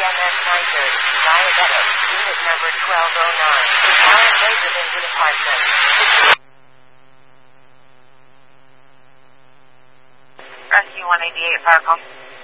MS-930, diabetic, unit number 1209. Required laser into department. Rescue 188 Fargo.